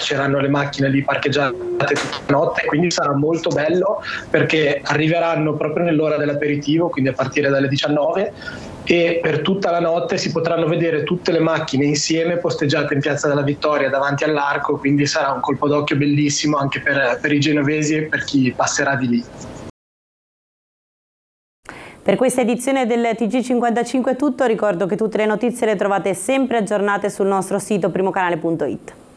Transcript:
lasceranno le macchine lì parcheggiate tutta la notte, quindi sarà molto bello perché arriveranno proprio nell'ora dell'aperitivo, quindi a partire dalle 19, e per tutta la notte si potranno vedere tutte le macchine insieme posteggiate in Piazza della Vittoria davanti all'arco, quindi sarà un colpo d'occhio bellissimo anche per i genovesi e per chi passerà di lì. Per questa edizione del TG55 è tutto, ricordo che tutte le notizie le trovate sempre aggiornate sul nostro sito primocanale.it.